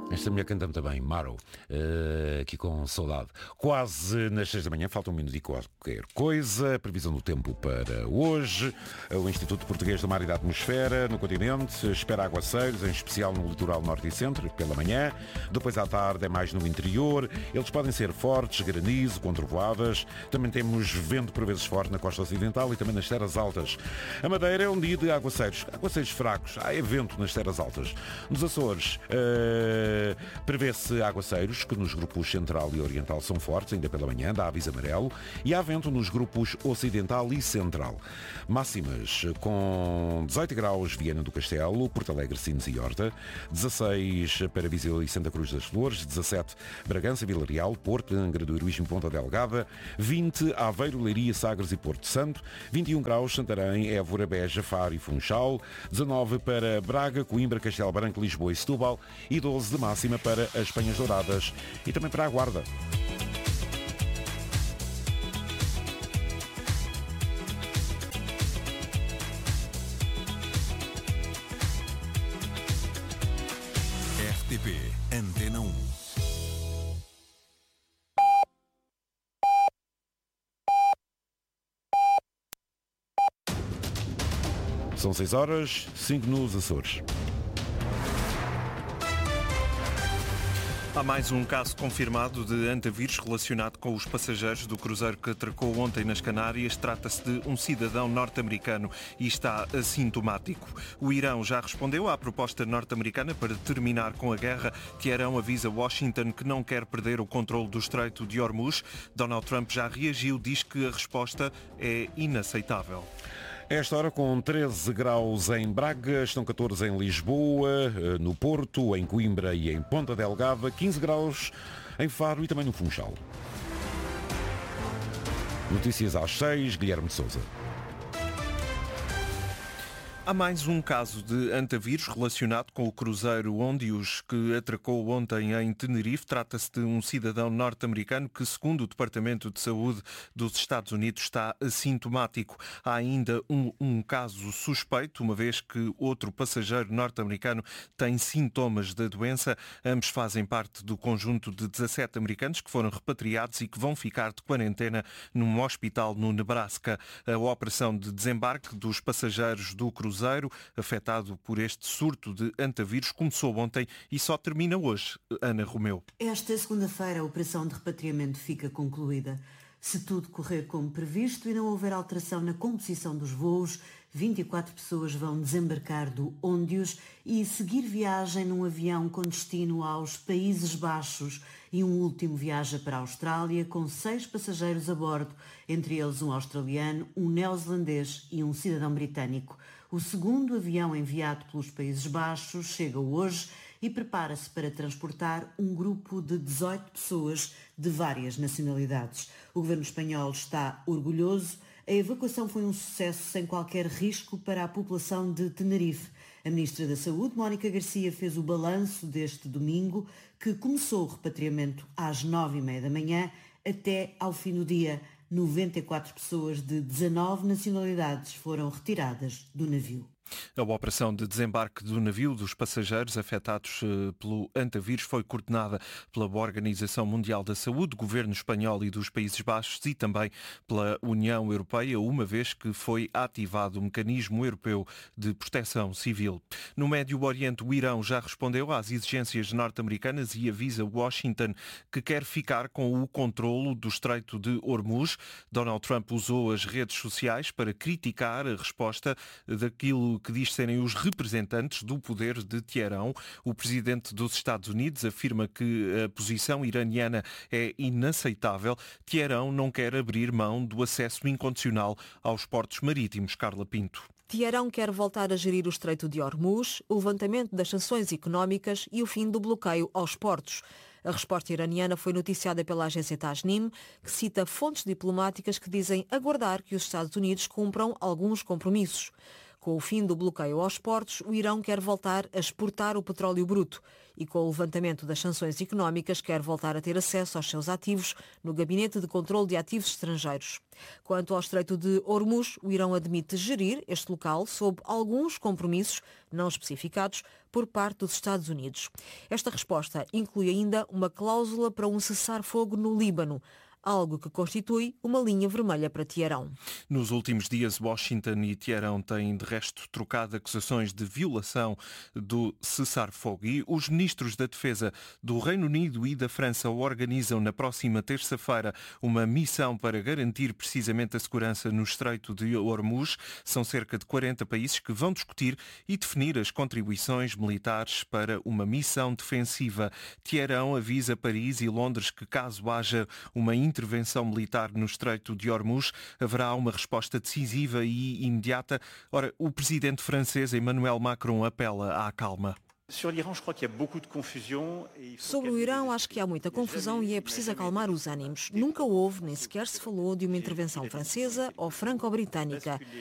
Esta mulher canta muito bem, Maro, aqui com saudade. Quase nas 6 da manhã, falta um minuto e qualquer coisa. Previsão do tempo para hoje. O Instituto Português do Mar e da Atmosfera no continente espera aguaceiros, em especial no litoral norte e centro, pela manhã. Depois à tarde é mais no interior. Eles podem ser fortes, granizo, com trovoadas. Também temos vento por vezes forte na costa ocidental e também nas terras altas. A Madeira é um dia de aguaceiros. Aguaceiros fracos. Há vento nas terras altas. Nos Açores, prevê-se aguaceiros que nos grupos central e oriental são fortes, ainda pela manhã, dá aviso amarelo, e há vento nos grupos ocidental e central. Máximas com 18 graus Viana do Castelo, Porto Alegre, Sines e Horta, 16 para Viseu e Santa Cruz das Flores, 17 Bragança, Vila Real, Porto, Angra do Heroísmo, Ponta Delgada, 20 Aveiro, Leiria, Sagres e Porto Santo, 21 graus Santarém, Évora, Beja, Faro e Funchal, 19 para Braga, Coimbra, Castelo Branco, Lisboa e Setúbal e 12 de máxima para as Penhas Douradas e também para a Guarda. RTP Antena 1. São 6 horas, 5 nos Açores. Há mais um caso confirmado de antavírus relacionado com os passageiros do cruzeiro que atracou ontem nas Canárias. Trata-se de um cidadão norte-americano e está assintomático. O Irão já respondeu à proposta norte-americana para terminar com a guerra. Teherão avisa Washington que não quer perder o controle do Estreito de Hormuz. Donald Trump já reagiu, diz que a resposta é inaceitável. Esta hora com 13 graus em Braga, estão 14 em Lisboa, no Porto, em Coimbra e em Ponta Delgada, 15 graus em Faro e também no Funchal. Notícias às 6, Guilherme de Sousa. Há mais um caso de antavírus relacionado com o cruzeiro Ondius que atracou ontem em Tenerife. Trata-se de um cidadão norte-americano que, segundo o Departamento de Saúde dos Estados Unidos, está assintomático. Há ainda um caso suspeito, uma vez que outro passageiro norte-americano tem sintomas da doença. Ambos fazem parte do conjunto de 17 americanos que foram repatriados e que vão ficar de quarentena num hospital no Nebraska. A operação de desembarque dos passageiros do cruzeiro afetado por este surto de antavírus começou ontem e só termina hoje. Ana Romeu. Esta segunda-feira a operação de repatriamento fica concluída. Se tudo correr como previsto e não houver alteração na composição dos voos, 24 pessoas vão desembarcar do Ondius e seguir viagem num avião com destino aos Países Baixos, e um último viaja para a Austrália com 6 passageiros a bordo, entre eles um australiano, um neozelandês e um cidadão britânico. O segundo avião enviado pelos Países Baixos chega hoje e prepara-se para transportar um grupo de 18 pessoas de várias nacionalidades. O governo espanhol está orgulhoso. A evacuação foi um sucesso sem qualquer risco para a população de Tenerife. A Ministra da Saúde, Mónica Garcia, fez o balanço deste domingo, que começou o repatriamento às 9h30 da manhã até ao fim do dia. 94 pessoas de 19 nacionalidades foram retiradas do navio. A operação de desembarque do navio dos passageiros afetados pelo antavírus foi coordenada pela Organização Mundial da Saúde, Governo Espanhol e dos Países Baixos e também pela União Europeia, uma vez que foi ativado o Mecanismo Europeu de Proteção Civil. No Médio Oriente, o Irão já respondeu às exigências norte-americanas e avisa Washington que quer ficar com o controlo do Estreito de Hormuz. Donald Trump usou as redes sociais para criticar a resposta daquilo que diz serem os representantes do poder de Teherão. O presidente dos Estados Unidos afirma que a posição iraniana é inaceitável. Teherão não quer abrir mão do acesso incondicional aos portos marítimos. Carla Pinto. Teherão quer voltar a gerir o Estreito de Hormuz, o levantamento das sanções económicas e o fim do bloqueio aos portos. A resposta iraniana foi noticiada pela agência Tasnim, que cita fontes diplomáticas que dizem aguardar que os Estados Unidos cumpram alguns compromissos. Com o fim do bloqueio aos portos, o Irão quer voltar a exportar o petróleo bruto e, com o levantamento das sanções económicas, quer voltar a ter acesso aos seus ativos no Gabinete de Controlo de Ativos Estrangeiros. Quanto ao Estreito de Hormuz, o Irão admite gerir este local sob alguns compromissos não especificados por parte dos Estados Unidos. Esta resposta inclui ainda uma cláusula para um cessar-fogo no Líbano, algo que constitui uma linha vermelha para Teherão. Nos últimos dias, Washington e Teherão têm, de resto, trocado acusações de violação do cessar-fogo. E os ministros da Defesa do Reino Unido e da França organizam na próxima terça-feira uma missão para garantir precisamente a segurança no Estreito de Hormuz. São cerca de 40 países que vão discutir e definir as contribuições militares para uma missão defensiva. Teherão avisa Paris e Londres que, caso haja uma intervenção militar no Estreito de Hormuz, haverá uma resposta decisiva e imediata. Ora, o presidente francês Emmanuel Macron apela à calma. Sobre o Irão, acho que há muita confusão e é preciso acalmar os ânimos. Nunca houve, nem sequer se falou de uma intervenção francesa ou franco-britânica.